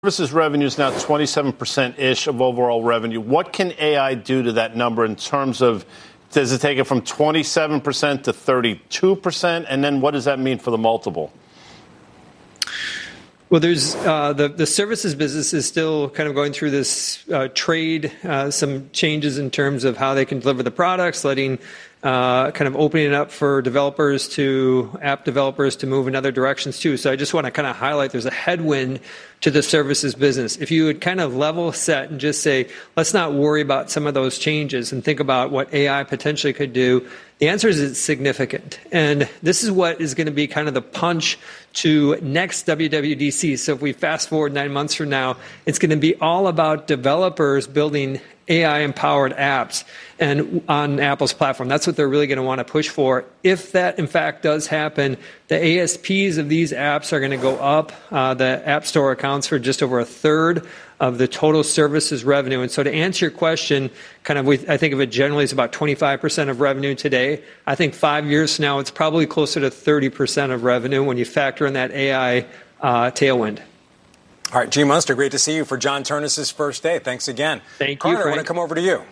Services revenue is now 27%-ish of overall revenue. What can AI do to that number in terms of, does it take it from 27% to 32%? And then what does that mean for the multiple? Well, there's the services business is still kind of going through this trade, some changes in terms of how they can deliver the products, letting kind of opening it up for app developers to move in other directions too. So I just want to kind of highlight there's a headwind to the services business. If you would kind of level set and just say, let's not worry about some of those changes and think about what AI potentially could do, the answer is it's significant. And this is what is going to be kind of the punch to next WWDC. So if we fast forward 9 months from now, it's going to be all about developers building AI-empowered apps and on Apple's platform. That's what they're really going to want to push for. If that, in fact, does happen, the ASPs of these apps are going to go up. The App Store accounts for just over a third of the total services revenue. And so to answer your question, kind of, I think of it generally as about 25% of revenue today. I think 5 years from now, it's probably closer to 30% of revenue when you factor in that AI tailwind. All right, Gene Munster, great to see you for John Ternus's first day. Thanks again. Thank you, Carter, Frank. I want to come over to you.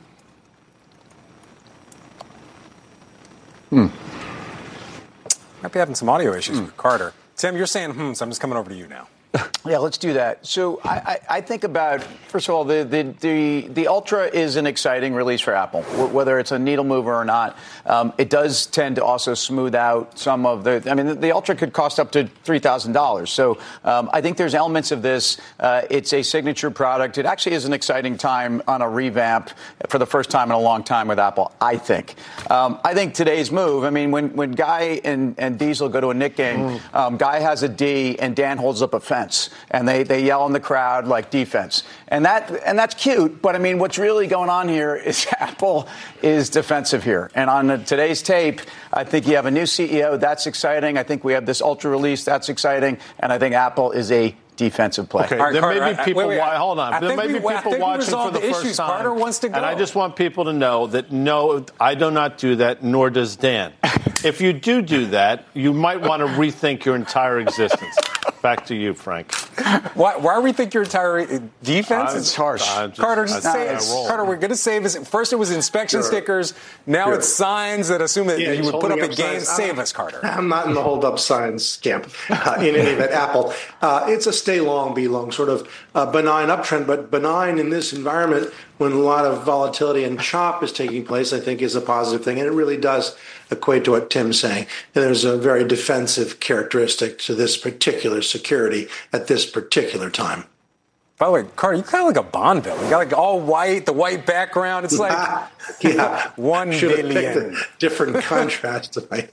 Might be having some audio issues with Carter. Tim, you're saying so I'm just coming over to you now. Yeah, let's do that. So I think about, first of all, the Ultra is an exciting release for Apple, whether it's a needle mover or not. It does tend to also smooth out some of the Ultra could cost up to $3,000. So I think there's elements of this. It's a signature product. It actually is an exciting time on a revamp for the first time in a long time with Apple, I think. I think today's move, when Guy and Diesel go to a Knick game, Guy has a D and Dan holds up a fence. And they yell in the crowd like defense. And that's cute. But, what's really going on here is Apple is defensive here. And on today's tape, I think you have a new CEO. That's exciting. I think we have this Ultra release. That's exciting. And I think Apple is a defensive play. Okay, right, there Carter, may be people. Hold on. There may be people watching for the first time. Carter wants to go. And I just want people to know that no, I do not do that, nor does Dan. If you do that, you might want to rethink your entire existence. Back to you, Frank. Why rethink your entire defense? It's harsh. Carter, just say it. Carter, we're going to save us. First, it was inspection stickers. Now it's signs that assume that you would put up at games. Save us, Carter. I'm not in the hold up signs camp. In any event, Apple. It's a stay long, be long sort of benign uptrend, but benign in this environment when a lot of volatility and chop is taking place, I think is a positive thing. And it really does equate to what Tim's saying. And there's a very defensive characteristic to this particular security at this particular time. By the way, Carter, you kind of like a Bond villain. You got like all white, the white background. It's like yeah, 1 billion. Picked a different contrast if I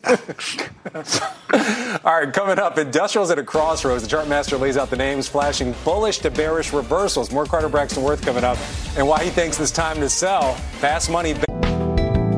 had. All right, coming up, industrials at a crossroads. The chart master lays out the names, flashing bullish to bearish reversals. More Carter Braxton Worth coming up, and why he thinks it's time to sell. Fast money.